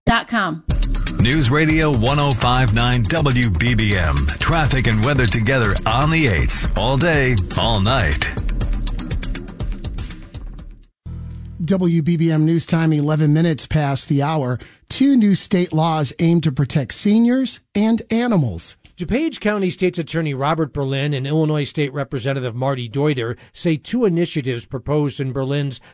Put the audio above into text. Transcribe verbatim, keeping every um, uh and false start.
dot com. News Radio one oh five point nine W B B M. Traffic and weather together on the eights. All day, all night. W B B M News Time, eleven minutes past the hour. Two new state laws aim to protect seniors and animals. DuPage County State's Attorney Robert Berlin and Illinois State Representative Marty Deuter say two initiatives proposed in Berlin's